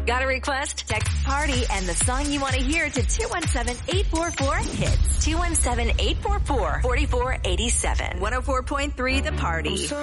Got a request? Text PARTY and the song you want to hear to 217-844-HITS. 217-844-4487. 104.3 The Party.